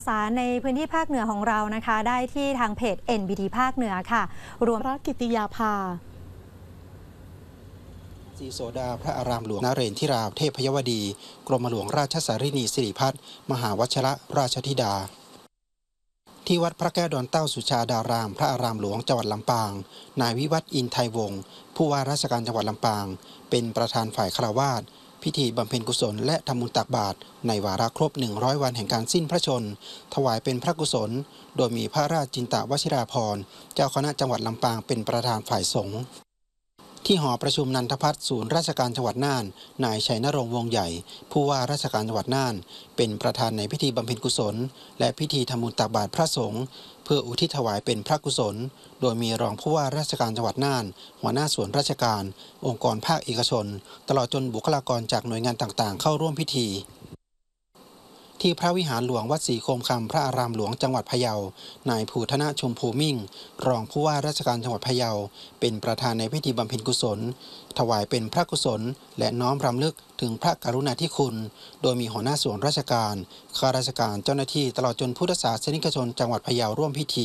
สารในพื้นที่ภาคเหนือของเรานะคะได้ที่ทางเพจ NBT ภาคเหนือค่ะรวมพระกิติยาภาศรีโสดาพระอารามหลวงนเรนทิราเทพยวดีกรมหลวงราชสารินีสิริพัฒน์มหาวชรราชธิดาที่วัดพระแก้วดอนเต้าสุชาดารามพระอารามหลวงจังหวัดลำปางนายวิวัฒน์อินไทยวงศ์ผู้ว่าราชการจังหวัดลำปางเป็นประธานฝ่ายฆราวาสพิธีบำเพ็ญกุศลและทำบุญตักบาตรในวาระครบ100 วันแห่งการสิ้นพระชนม์ถวายเป็นพระกุศลโดยมีพระราชจินตวชิราภรณ์เจ้าคณะจังหวัดลำปางเป็นประธานฝ่ายสงฆ์ที่หอประชุมนันทพัฒน์ศูนย์ราชการจังหวัดน่านนายชัยนรงค์วงใหญ่ผู้ว่าราชการจังหวัดน่านเป็นประธานในพิธีบำเพ็ญกุศลและพิธีทำบุญตักบาตรพระสงฆ์เพื่ออุทิศถวายเป็นพระกุศลโดยมีรองผู้ว่าราชการจังหวัดน่านหัวหน้าส่วนราชการองค์กรภาคเอกชนตลอดจนบุคลากรจากหน่วยงานต่างๆเข้าร่วมพิธีที่พระวิหารหลวงวัดศรีโคมคำพระอารามหลวงจังหวัดพะเยานายภูธนะชมพูมิ่งรองผู้ว่าราชการจังหวัดพะเยาเป็นประธานในพิธีบำเพ็ญกุศลถวายเป็นพระกุศลและน้อมรำลึกถึงพระกรุณาธิคุณโดยมีหัวหน้าส่วนราชการข้าราชการเจ้าหน้าที่ตลอดจนพุทธศาสนิกชนจังหวัดพะเยาร่วมพิธี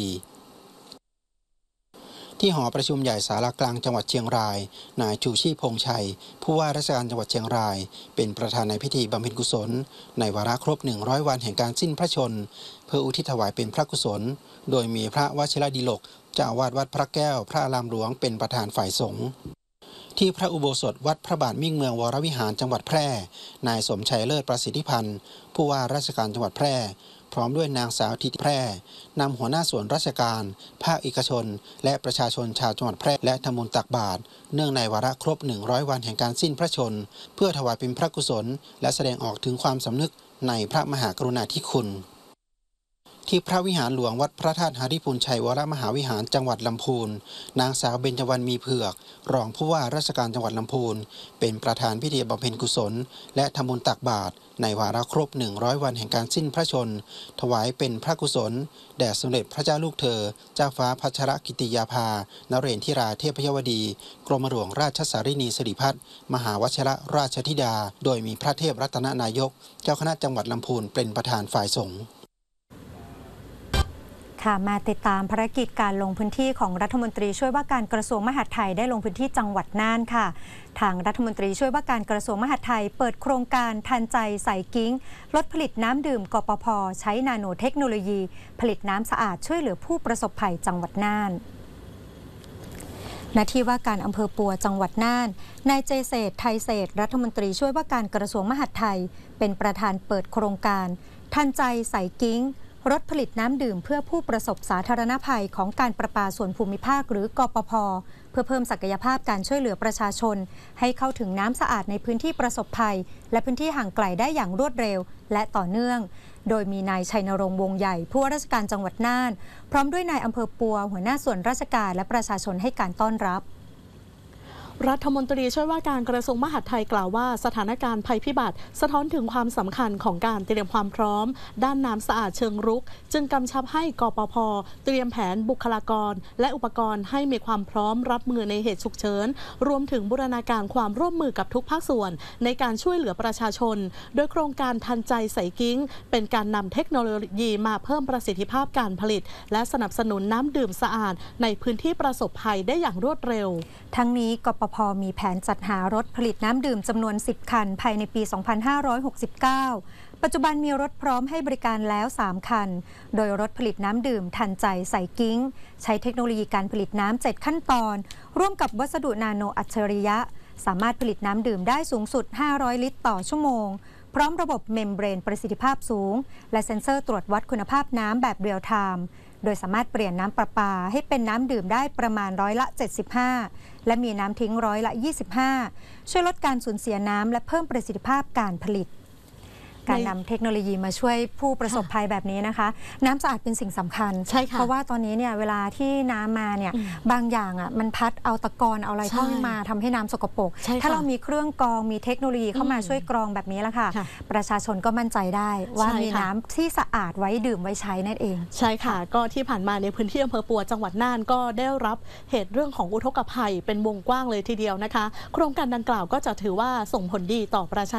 ที่หอประชุมใหญ่ศาลากลางจังหวัดเชียงรายนายชูชีพพงษ์ชัยผู้ว่าราชการจังหวัดเชียงรายเป็นประธานในพิธีบำเพ็ญกุศลในวาระครบ100 วันแห่งการสิ้นพระชนม์เพื่ออุทิศถวายเป็นพระกุศลโดยมีพระวชิรดิลกเจ้าอาวาสวัดพระแก้วพระอารามหลวงเป็นประธานฝ่ายสงฆ์ที่พระอุโบสถวัดพระบาทมิ่งเมืองวรวิหารจังหวัดแพร่นายสมชัยเลิศประสิทธิพันธ์ผู้ว่าราชการจังหวัดแพร่พร้อมด้วยนางสาวทิติแพร่นำหัวหน้าส่วนราชการภาคเอกชนและประชาชนชาวจังหวัดแพร่และทำบุญตักบาตรเนื่องในวาระครบ100 วันแห่งการสิ้นพระชนม์เพื่อถวายเป็นพระกุศลและแสดงออกถึงความสำนึกในพระมหากรุณาธิคุณที่พระวิหารหลวงวัดพระธาตุหาริพุนชัยวรมหาวิหารจังหวัดลำพูนนางสาวเบญจวรรณมีเผือกรองผู้ว่าราชการจังหวัดลำพูนเป็นประธานพิธีบำเพ็ญกุศลและทำบุญตักบาตรในวาระครบ100 วันแห่งการสิ้นพระชนม์ถวายเป็นพระกุศลแด่สมเด็จพระเจ้าลูกเธอเจ้าฟ้าพัชรกิติยาภานเรนทิราเทพยวดีกรมหลวงราชสารินีสิริพัฒน์มหาวชรราชธิดาโดยมีพระเทพรัตนนายกเจ้าคณะจังหวัดลำพูนเป็นประธานฝ่ายสงฆ์มาติดตามภารกิจการลงพื้นที่ของรัฐมนตรีช่วยว่าการกระทรวงมหาดไทยได้ลงพื้นที่จังหวัดน่านค่ะทางรัฐมนตรีช่วยว่าการกระทรวงมหาดไทยเปิดโครงการทันใจใส่กิ้งลดผลิตน้ำดื่มกปภ.ใช้นาโนเทคโนโลยีผลิตน้ำสะอาดช่วยเหลือผู้ประสบภัยจังหวัดน่านณที่ว่าการอำเภอปัวจังหวัดน่านนายเจเศษไทยเศษรัฐมนตรีช่วยว่าการกระทรวงมหาดไทยเป็นประธานเปิดโครงการทันใจใส่กิ้งรถผลิตน้ำดื่มเพื่อผู้ประสบสาธารณภัยของการประปาส่วนภูมิภาคหรือกปภ.เพื่อเพิ่มศักยภาพการช่วยเหลือประชาชนให้เข้าถึงน้ำสะอาดในพื้นที่ประสบภัยและพื้นที่ห่างไกลได้อย่างรวดเร็วและต่อเนื่องโดยมีนายชัยนรงค์วงใหญ่ผู้ว่าราชการจังหวัดน่านพร้อมด้วยนายอำเภอปัวหัวหน้าส่วนราชการและประชาชนให้การต้อนรับรัฐมนตรีช่วยว่าการกระทรวงมหาดไทยกล่าวว่าสถานการณ์ภัยพิบัติสะท้อนถึงความสำคัญของการเตรียมความพร้อมด้านน้ำสะอาดเชิงรุกจึงกำชับให้กปภ.เตรียมแผนบุคลากรและอุปกรณ์ให้มีความพร้อมรับมือในเหตุฉุกเฉินรวมถึงบูรณาการความร่วมมือกับทุกภาคส่วนในการช่วยเหลือประชาชนโดยโครงการทันใจใส่กิ้งเป็นการนำเทคโนโลยีมาเพิ่มประสิทธิภาพการผลิตและสนับสนุนน้ำดื่มสะอาดในพื้นที่ประสบภัยได้อย่างรวดเร็วทั้งนี้กปภ.มีแผนจัดหารถผลิตน้ำดื่มจำนวน10 คันภายในปี 2569 ปัจจุบันมีรถพร้อมให้บริการแล้ว3 คันโดยรถผลิตน้ำดื่มทันใจใส่กิ้งใช้เทคโนโลยีการผลิตน้ำ7 ขั้นตอนร่วมกับวัสดุนาโนอัจฉริยะสามารถผลิตน้ำดื่มได้สูงสุด500 ลิตรต่อชั่วโมงพร้อมระบบเมมเบรนประสิทธิภาพสูงและเซ็นเซอร์ตรวจวัดคุณภาพน้ำแบบเรียลไทม์โดยสามารถเปลี่ยนน้ำประปาให้เป็นน้ำดื่มได้ประมาณ75%และมีน้ำทิ้ง25%ช่วยลดการสูญเสียน้ำและเพิ่มประสิทธิภาพการผลิตการนำเทคโนโลยีมาช่วยผู้ประสบภัยแบบนี้นะคะน้ำสะอาดเป็นสิ่งสำคัญเพราะว่าตอนนี้เนี่ยเวลาที่น้ำมาเนี่ยบางอย่างมันพัดเอาตะกอนเอาอะไรเข้ามาทำให้น้ำสกปรกถ้าเรามีเครื่องกรองมีเทคโนโลยีเข้ามาช่วยกรองแบบนี้แล้วค่ะประชาชนก็มั่นใจได้ว่ามีน้ำที่สะอาดไว้ดื่มไว้ใช้นั่นเองใช่ค่ะก็ที่ผ่านมาในพื้นที่อำเภอปัวจังหวัดน่านก็ได้รับเหตุเรื่องของอุทกภัยเป็นวงกว้างเลยทีเดียวนะคะโครงการดังกล่าวก็จะถือว่าส่งผลดีต่อประชา